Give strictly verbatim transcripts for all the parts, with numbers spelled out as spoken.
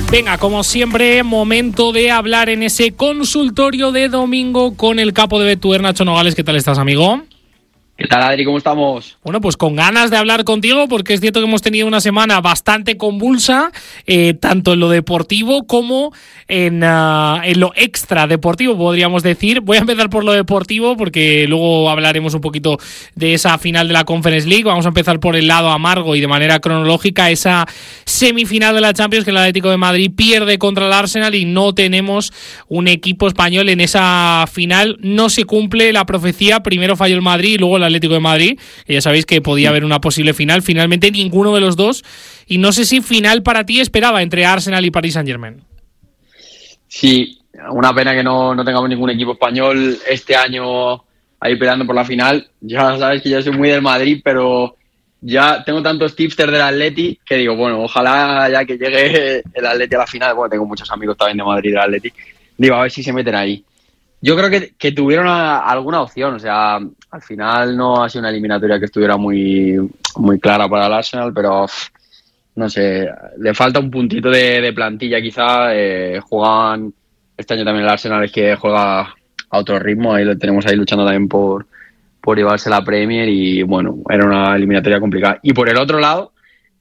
Venga, como siempre, momento de hablar en ese consultorio de domingo con el capo de Bettuer, Nacho Nogales. ¿Qué tal estás, amigo? ¿Qué tal, Adri? ¿Cómo estamos? Bueno, pues con ganas de hablar contigo, porque es cierto que hemos tenido una semana bastante convulsa, eh, tanto en lo deportivo como en, uh, en lo extra deportivo, podríamos decir. Voy a empezar por lo deportivo, porque luego hablaremos un poquito de esa final de la Conference League. Vamos a empezar por el lado amargo y de manera cronológica, esa semifinal de la Champions que el Atlético de Madrid pierde contra el Arsenal y no tenemos un equipo español en esa final. No se cumple la profecía, primero falló el Madrid y luego el Atlético de Madrid, que ya sabéis que podía haber una posible final, finalmente ninguno de los dos, y no sé si final para ti esperaba entre Arsenal y Paris Saint-Germain. Sí, una pena que no, no tengamos ningún equipo español este año ahí peleando por la final. Ya sabes que yo soy muy del Madrid, pero ya tengo tantos tipsters del Atleti que digo, bueno, ojalá ya que llegue el Atleti a la final. Bueno, tengo muchos amigos también de Madrid del Atleti, digo, a ver si se meten ahí. Yo creo que, que tuvieron a, alguna opción, o sea, al final no ha sido una eliminatoria que estuviera muy, muy clara para el Arsenal, pero no sé, le falta un puntito de, de plantilla quizá. Eh, juegan, este año también el Arsenal es que juega a otro ritmo, ahí lo tenemos ahí luchando también por, por llevarse la Premier y bueno, era una eliminatoria complicada. Y por el otro lado,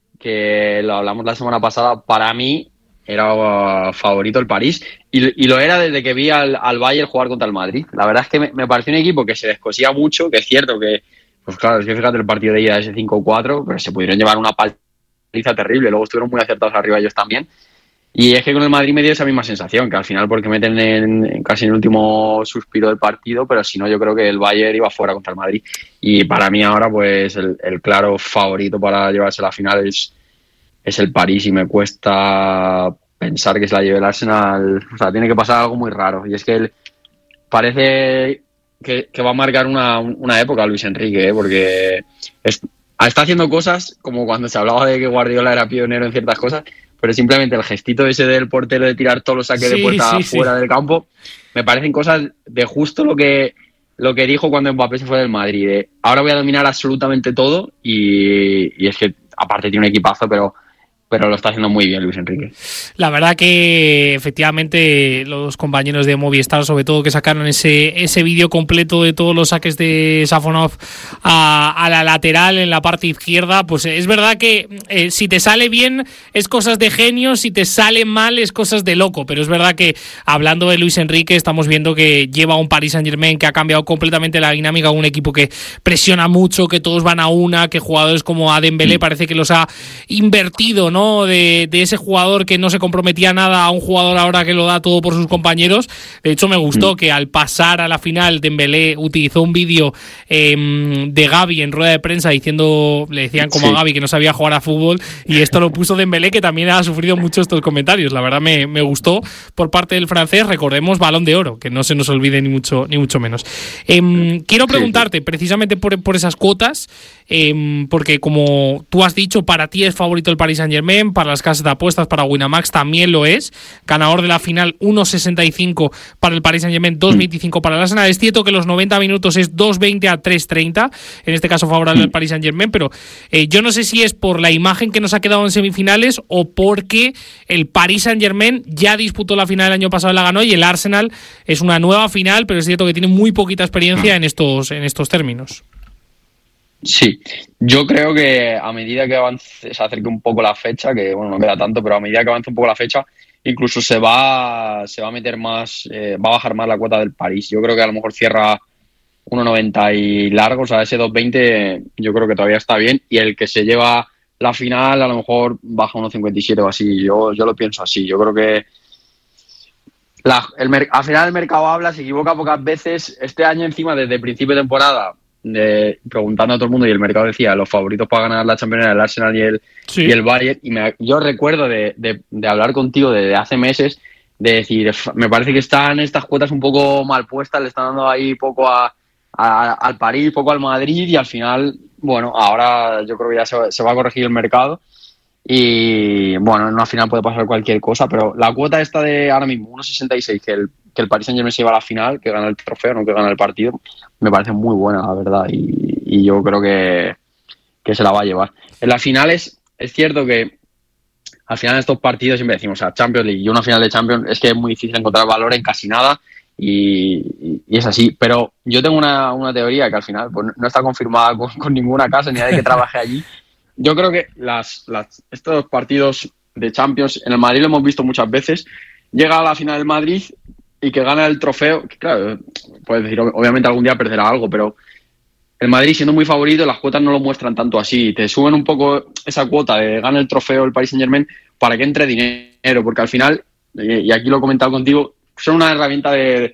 que lo hablamos la semana pasada, para mí era favorito el París y, y lo era desde que vi al, al Bayern jugar contra el Madrid. La verdad es que me, me pareció un equipo que se descosía mucho, que es cierto que, pues claro, es que fíjate el partido de ida ese cinco cuatro, pero se pudieron llevar una paliza terrible, luego estuvieron muy acertados arriba ellos también. Y es que con el Madrid me dio esa misma sensación, que al final porque meten en, en casi en el último suspiro del partido, pero si no yo creo que el Bayern iba fuera contra el Madrid. Y para mí ahora pues el, el claro favorito para llevarse a la final es es el París y me cuesta pensar que se la lleve el Arsenal. O sea, tiene que pasar algo muy raro. Y es que él parece que, que va a marcar una, una época Luis Enrique, ¿eh? Porque es, está haciendo cosas como cuando se hablaba de que Guardiola era pionero en ciertas cosas, pero simplemente el gestito ese del portero de tirar todos los saques sí, de puerta sí, fuera sí. del campo, me parecen cosas de justo lo que lo que dijo cuando Mbappé se fue del Madrid. De, ahora voy a dominar absolutamente todo y, y es que aparte tiene un equipazo, pero pero lo está haciendo muy bien Luis Enrique. La verdad que efectivamente los compañeros de Movistar, sobre todo que sacaron ese ese vídeo completo de todos los saques de Safonov a, a la lateral en la parte izquierda, pues es verdad que eh, si te sale bien es cosas de genio, si te sale mal es cosas de loco, pero es verdad que hablando de Luis Enrique estamos viendo que lleva un Paris Saint-Germain que ha cambiado completamente la dinámica, un equipo que presiona mucho, que todos van a una, que jugadores como a Dembélé sí. parece que los ha invertido, ¿no? De, de ese jugador que no se comprometía nada a un jugador ahora que lo da todo por sus compañeros. De hecho me gustó mm. que al pasar a la final Dembélé utilizó un vídeo eh, de Gavi en rueda de prensa diciendo, le decían como sí. a Gavi que no sabía jugar a fútbol, y esto lo puso Dembélé, que también ha sufrido mucho estos comentarios. La verdad me, me gustó por parte del francés. Recordemos, Balón de Oro, que no se nos olvide ni mucho ni mucho menos. Eh, quiero preguntarte sí. precisamente por, por esas cuotas, eh, porque como tú has dicho, para ti es favorito el Paris Saint-Germain, para las casas de apuestas, para Winamax también lo es. Ganador de la final uno sesenta y cinco para el Paris Saint-Germain, dos veinticinco para el Arsenal. Es cierto que los noventa minutos es dos veinte a tres treinta, en este caso favorable al Paris Saint-Germain, pero eh, yo no sé si es por la imagen que nos ha quedado en semifinales o porque el Paris Saint-Germain ya disputó la final el año pasado y la ganó, y el Arsenal es una nueva final, pero es cierto que tiene muy poquita experiencia en estos, en estos términos. Sí, yo creo que a medida que avance, se acerque un poco la fecha, que bueno, no queda tanto, pero a medida que avance un poco la fecha, incluso se va se va a meter más, eh, va a bajar más la cuota del París. Yo creo que a lo mejor cierra uno noventa y largo, o sea, ese dos veinte yo creo que todavía está bien, y el que se lleva la final a lo mejor baja uno cincuenta y siete o así. Yo, yo lo pienso así, yo creo que la, el, al final el mercado habla, se equivoca pocas veces. Este año encima, desde el principio de temporada, De, preguntando a todo el mundo, y el mercado decía los favoritos para ganar la Champions eran el Arsenal y el, sí. y el Bayern, y me, yo recuerdo de, de, de hablar contigo desde de hace meses, de decir, me parece que están estas cuotas un poco mal puestas, le están dando ahí poco a, a, al París, poco al Madrid, y al final, bueno, ahora yo creo que ya se, se va a corregir el mercado y bueno, en una final puede pasar cualquier cosa, pero la cuota esta de ahora mismo uno sesenta y seis, que el que el Paris Saint-Germain se lleva a la final, que gana el trofeo, no que gana el partido, me parece muy buena, la verdad, y, y yo creo que, que se la va a llevar. En las finales es cierto que al final en estos partidos siempre decimos, o sea, Champions League y una final de Champions es que es muy difícil encontrar valor en casi nada y, y, y es así. Pero yo tengo una, una teoría que al final pues, no está confirmada con, con ninguna casa ni nadie que trabaje allí. Yo creo que las, las, estos partidos de Champions en el Madrid lo hemos visto muchas veces. Llega a la final del Madrid y que gana el trofeo, que claro, puedes decir, obviamente algún día perderá algo, pero el Madrid siendo muy favorito, las cuotas no lo muestran tanto así. Te suben un poco esa cuota de gana el trofeo el Paris Saint-Germain para que entre dinero, porque al final, y aquí lo he comentado contigo, son una herramienta de,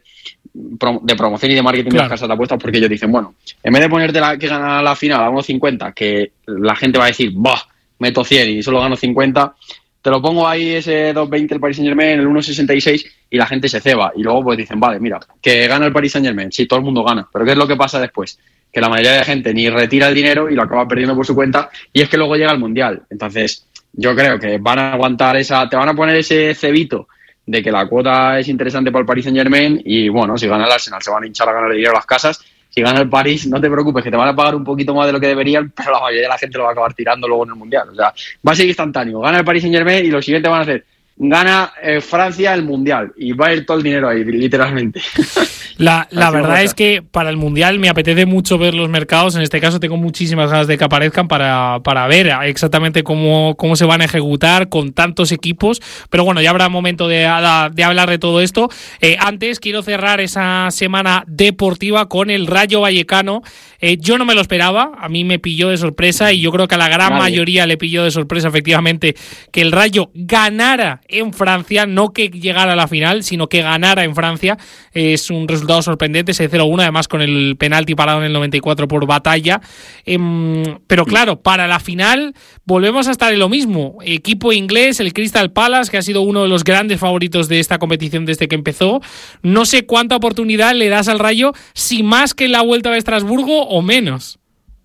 de promoción y de marketing claro. de las casas de apuestas, porque ellos dicen, bueno, en vez de ponerte la, que gana la final a uno cincuenta, que la gente va a decir, bah, meto cien y solo gano cincuenta, te lo pongo ahí ese dos veinte el Paris Saint-Germain, el uno sesenta y seis y la gente se ceba. Y luego pues dicen, vale, mira, que gana el Paris Saint-Germain, sí, todo el mundo gana, pero ¿qué es lo que pasa después? Que la mayoría de gente ni retira el dinero y lo acaba perdiendo por su cuenta, y es que luego llega el Mundial. Entonces, yo creo que van a aguantar esa, te van a poner ese cebito de que la cuota es interesante para el Paris Saint-Germain y, bueno, si gana el Arsenal se van a hinchar a ganar dinero a las casas. Si gana el París, no te preocupes, que te van a pagar un poquito más de lo que deberían, pero la mayoría de la gente lo va a acabar tirando luego en el Mundial. O sea, va a ser instantáneo. Gana el Paris Saint-Germain y lo siguiente van a hacer, gana eh, Francia el Mundial y va a ir todo el dinero ahí, literalmente. La, la verdad es que para el Mundial me apetece mucho ver los mercados. En este caso tengo muchísimas ganas de que aparezcan para, para ver exactamente cómo, cómo se van a ejecutar con tantos equipos. Pero bueno, ya habrá momento de, de hablar de todo esto. Eh, antes quiero cerrar esa semana deportiva con el Rayo Vallecano. Eh, yo no me lo esperaba, a mí me pilló de sorpresa y yo creo que a la gran Nadie. mayoría le pilló de sorpresa efectivamente que el Rayo ganara en Francia, no que llegara a la final, sino que ganara en Francia. Es un resultado sorprendente, ese cero uno, además con el penalti parado en el noventa y cuatro por Batalla. Eh, pero claro, para la final volvemos a estar en lo mismo. Equipo inglés, el Crystal Palace, que ha sido uno de los grandes favoritos de esta competición desde que empezó. No sé cuánta oportunidad le das al Rayo, si más que en la Vuelta de Estrasburgo o menos.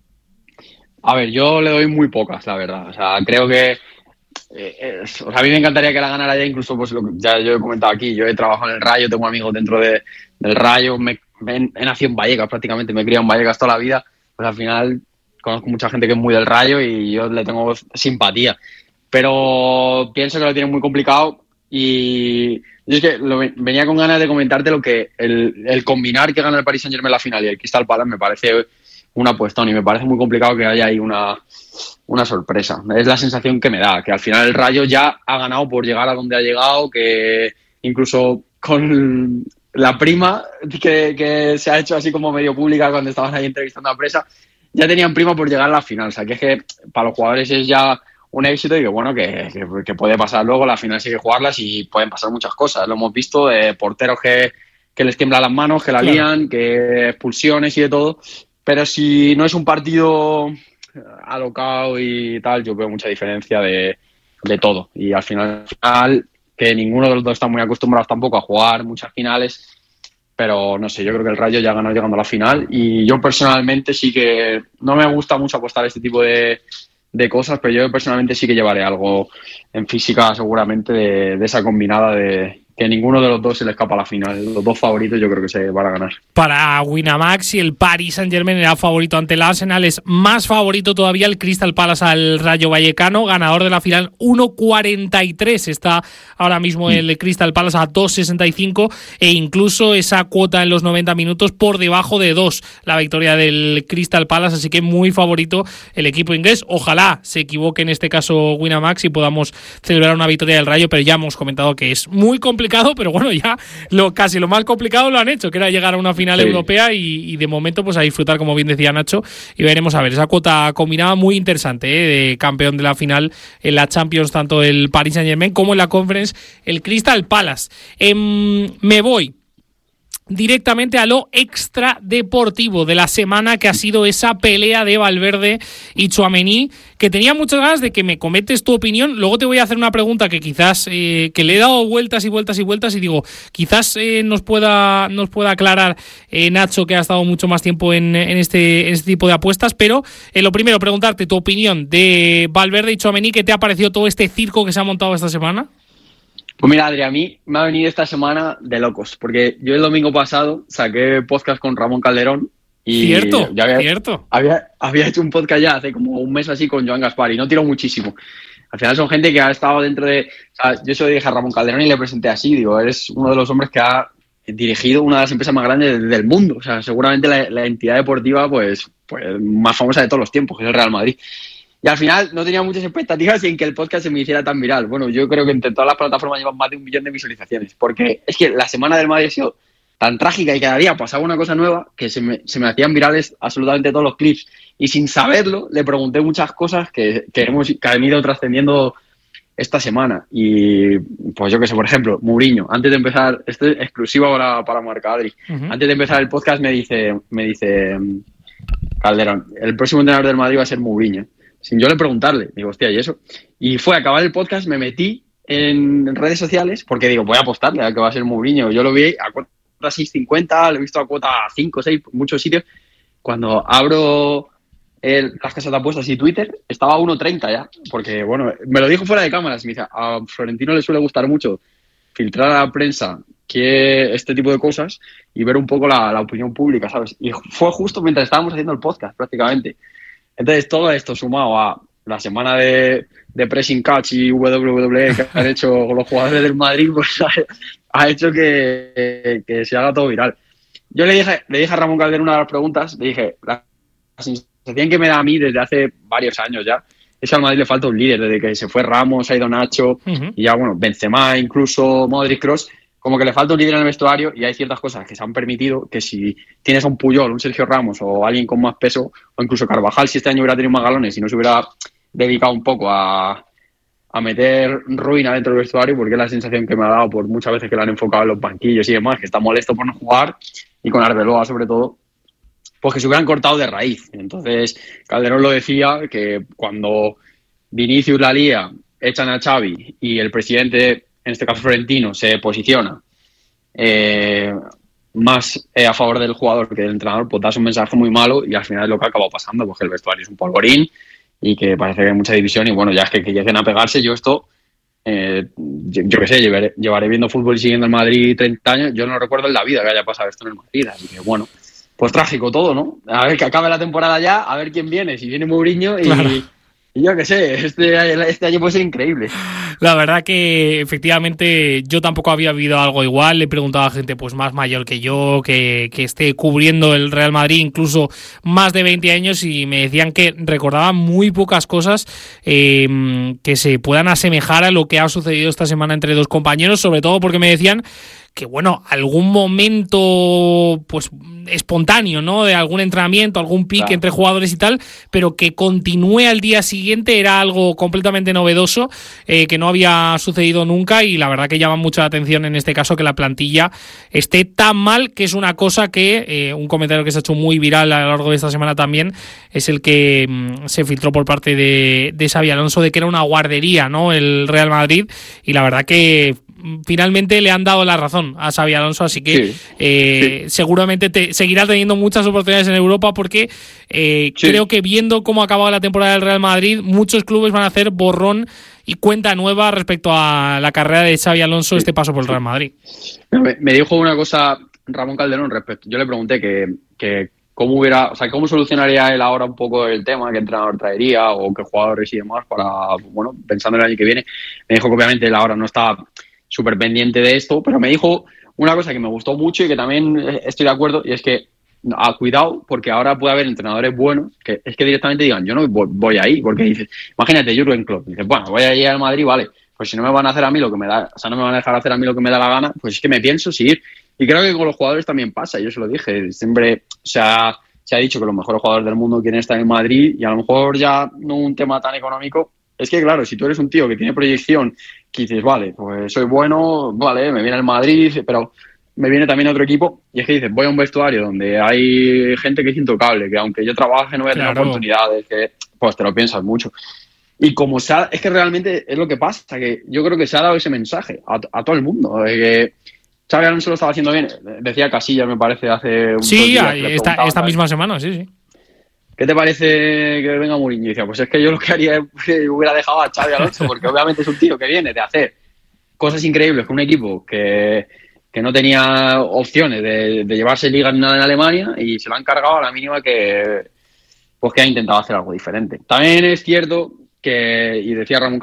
A ver, yo le doy muy pocas, la verdad. O sea, creo que Eh, o sea, a mí me encantaría que la ganara ya, incluso pues lo que ya yo he comentado aquí, yo he trabajado en el Rayo, tengo amigos dentro de, del Rayo, me, me, he nacido en Vallecas prácticamente, me he criado en Vallecas toda la vida, pues al final conozco mucha gente que es muy del Rayo y yo le tengo simpatía, pero pienso que lo tienen muy complicado y yo es que lo, venía con ganas de comentarte lo que el, el combinar que gana el Paris Saint-Germain la final y el Crystal Palace me parece una apuesta y me parece muy complicado que haya ahí una una sorpresa. Es la sensación que me da, que al final el Rayo ya ha ganado por llegar a donde ha llegado, que incluso con la prima que, que se ha hecho así como medio pública cuando estaban ahí entrevistando a prensa, ya tenían prima por llegar a la final. O sea, que es que para los jugadores es ya un éxito y que bueno, que, que, que puede pasar luego, la final sigue jugarlas y pueden pasar muchas cosas. Lo hemos visto de porteros que, que les tiemblan las manos, que la claro. lían, que expulsiones y de todo. Pero si no es un partido alocado y tal, yo veo mucha diferencia de, de todo y al final que ninguno de los dos está muy acostumbrados tampoco a jugar muchas finales, pero no sé, yo creo que el Rayo ya ganó llegando a la final y yo personalmente sí que no me gusta mucho apostar este tipo de, de cosas, pero yo personalmente sí que llevaré algo en física seguramente de, de esa combinada de que ninguno de los dos se le escapa a la final. Los dos favoritos yo creo que se van a ganar. Para Winamax, y el Paris Saint-Germain era favorito ante el Arsenal, es más favorito todavía el Crystal Palace al Rayo Vallecano, ganador de la final uno cuarenta y tres. Está ahora mismo mm. el Crystal Palace a dos sesenta y cinco e incluso esa cuota en los noventa minutos por debajo de dos, la victoria del Crystal Palace, así que muy favorito el equipo inglés. Ojalá se equivoque en este caso Winamax y podamos celebrar una victoria del Rayo, pero ya hemos comentado que es muy complicado, pero bueno, ya lo casi lo más complicado lo han hecho, que era llegar a una final sí. europea y, y de momento pues a disfrutar, como bien decía Nacho, y veremos a ver esa cuota combinada muy interesante, ¿eh? De campeón de la final en la Champions, tanto el Paris Saint-Germain como en la Conference el Crystal Palace. Eh, me voy directamente a lo extradeportivo de la semana, que ha sido esa pelea de Valverde y Tchouaméni, que tenía muchas ganas de que me comentes tu opinión. Luego te voy a hacer una pregunta que quizás eh, que le he dado vueltas y vueltas y vueltas y digo, quizás eh, nos pueda nos pueda aclarar eh, Nacho, que ha estado mucho más tiempo en, en, este, en este tipo de apuestas, pero eh, lo primero, preguntarte tu opinión de Valverde y Tchouaméni. ¿Qué te ha parecido todo este circo que se ha montado esta semana? Pues mira, Adri, a mí me ha venido esta semana de locos, porque yo el domingo pasado saqué podcast con Ramón Calderón y cierto, ya había, cierto. Había, había hecho un podcast ya hace como un mes así con Joan Gaspar y no tiró muchísimo. al final son gente que ha estado dentro de... O sea, yo se lo dije a Ramón Calderón y le presenté así, digo, eres uno de los hombres que ha dirigido una de las empresas más grandes del mundo. O sea, seguramente la, la entidad deportiva pues, pues más famosa de todos los tiempos, que es el Real Madrid. Y al final no tenía muchas expectativas en que el podcast se me hiciera tan viral. Bueno, yo creo que entre todas las plataformas llevan más de un millón de visualizaciones, porque es que la semana del Madrid ha sido tan trágica y cada día pasaba una cosa nueva que se me, se me hacían virales absolutamente todos los clips. Y sin saberlo, le pregunté muchas cosas que, que, hemos, que han ido trascendiendo esta semana. Y pues yo que sé, por ejemplo, Mourinho, antes de empezar, esto es exclusivo para, para Marca Adri, uh-huh. antes de empezar el podcast me dice, me dice Calderón, el próximo entrenador del Madrid va a ser Mourinho. Sin yo le preguntarle, digo, hostia, ¿y eso? Y fue a acabar el podcast, me metí en redes sociales, porque digo, voy a apostarle a que va a ser Mourinho. Yo lo vi a cuota seis cincuenta, lo he visto a cuota cinco, seis, muchos sitios. Cuando abro el, las casas de apuestas y Twitter, estaba a uno treinta ya, porque, bueno, me lo dijo fuera de cámaras. Me dice, a Florentino le suele gustar mucho filtrar a la prensa que este tipo de cosas y ver un poco la, la opinión pública, ¿sabes? Y fue justo mientras estábamos haciendo el podcast, prácticamente. Entonces, todo esto sumado a la semana de, de pressing catch y W W E que han hecho los jugadores del Madrid, pues ha, ha hecho que, que se haga todo viral. Yo le dije, le dije a Ramón Calderón una de las preguntas, le dije, la sensación que me da a mí desde hace varios años ya, es que al Madrid le falta un líder, desde que se fue Ramos, ha ido Nacho, uh-huh. y ya, bueno, Benzema, incluso Modric, Kroos, como que le falta un líder en el vestuario y hay ciertas cosas que se han permitido que si tienes a un Puyol, un Sergio Ramos o alguien con más peso, o incluso Carvajal, si este año hubiera tenido más galones y no se hubiera dedicado un poco a, a meter ruina dentro del vestuario, porque es la sensación que me ha dado por muchas veces que lo han enfocado en los banquillos y demás, que está molesto por no jugar, y con Arbeloa sobre todo, pues que se hubieran cortado de raíz. Entonces, Calderón lo decía, que cuando Vinicius la lía, echan a Xavi y el presidente, en este caso Florentino, se posiciona eh, más eh, a favor del jugador que del entrenador, pues das un mensaje muy malo y al final es lo que ha acabado pasando, porque el vestuario es un polvorín y que parece que hay mucha división y bueno, ya es que, que lleguen a pegarse, yo esto, eh, yo, yo qué sé, llevaré, llevaré viendo fútbol y siguiendo el Madrid treinta años, yo no recuerdo en la vida que haya pasado esto en el Madrid, así que bueno, pues trágico todo, ¿no? A ver que acabe la temporada ya, a ver quién viene, si viene Mourinho y... Claro. Y yo qué sé, este, este año puede ser increíble. La verdad que efectivamente yo tampoco había vivido algo igual. Le he preguntado a gente pues más mayor que yo, que, que esté cubriendo el Real Madrid incluso más de veinte años, y me decían que recordaban muy pocas cosas eh, que se puedan asemejar a lo que ha sucedido esta semana entre dos compañeros, sobre todo porque me decían que, bueno, algún momento pues espontáneo, ¿no?, de algún entrenamiento, algún pique claro. entre jugadores y tal, pero que continúe al día siguiente era algo completamente novedoso, eh, que no había sucedido nunca, y la verdad que llama mucho la atención en este caso que la plantilla esté tan mal, que es una cosa que, eh, un comentario que se ha hecho muy viral a lo largo de esta semana también, es el que mmm, se filtró por parte de, de Xabi Alonso, de que era una guardería, ¿no?, el Real Madrid, y la verdad que finalmente le han dado la razón a Xabi Alonso, así que sí, eh, sí. seguramente te, seguirá teniendo muchas oportunidades en Europa, porque eh, sí. creo que viendo cómo ha acabado la temporada del Real Madrid, muchos clubes van a hacer borrón y cuenta nueva respecto a la carrera de Xabi Alonso, sí. este paso por el Real Madrid. Me, me dijo una cosa Ramón Calderón respecto, yo le pregunté que, que cómo hubiera, o sea, cómo solucionaría él ahora un poco el tema, qué entrenador traería o qué jugadores y demás para, bueno, pensando en el año que viene. Me dijo que obviamente él ahora no está súper pendiente de esto, pero me dijo una cosa que me gustó mucho y que también estoy de acuerdo, y es que ah, cuidado, porque ahora puede haber entrenadores buenos que es que directamente digan, yo no voy ahí, porque dices, imagínate Jürgen Klopp, dices, bueno, voy a ir al Madrid, vale, pues si no me van a hacer a mí lo que me da, o sea, no me van a dejar hacer a mí lo que me da la gana, pues es que me pienso seguir. Y creo que con los jugadores también pasa, yo se lo dije, siempre o sea, se ha dicho que los mejores jugadores del mundo quieren estar en Madrid, y a lo mejor ya no un tema tan económico. Es que, claro, si tú eres un tío que tiene proyección, que dices, vale, pues soy bueno, vale, me viene el Madrid, pero me viene también otro equipo, y es que dices, voy a un vestuario donde hay gente que es intocable, que aunque yo trabaje no voy a tener claro. oportunidades, que pues te lo piensas mucho. Y como se ha, es que realmente es lo que pasa, que yo creo que se ha dado ese mensaje a, a todo el mundo, de que Xabi Alonso lo estaba haciendo bien. Decía Casillas, me parece, hace un Sí, días, esta, esta misma semana, sí, sí. ¿Qué te parece que venga Mourinho? Y decía, pues es que yo lo que haría es que hubiera dejado a Xabi Alonso, porque obviamente es un tío que viene de hacer cosas increíbles con un equipo que, que no tenía opciones de, de llevarse liga ni nada en Alemania, y se lo han cargado a la mínima que, pues que ha intentado hacer algo diferente. También es cierto que, y decía Ramón